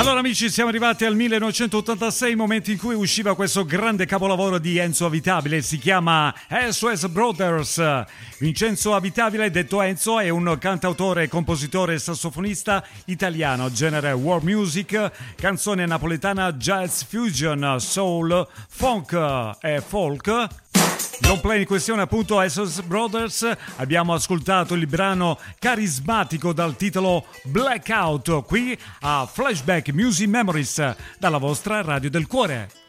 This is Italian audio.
Allora amici, siamo arrivati al 1986, momento in cui usciva questo grande capolavoro di Enzo Avitabile, si chiama SOS Brothers. Vincenzo Avitabile, detto Enzo, è un cantautore, compositore e sassofonista italiano, genere world music, canzone napoletana, jazz fusion, soul, funk e folk. Long play in questione appunto SOS Brothers. Abbiamo ascoltato il brano carismatico dal titolo Blackout qui a Flashback Music Memories dalla vostra Radio del Cuore.